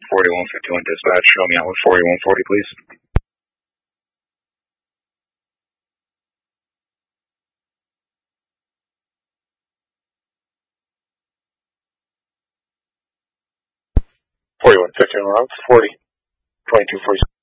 4151 dispatch. Show me out with 4140, please. 4151 route 40, 2246.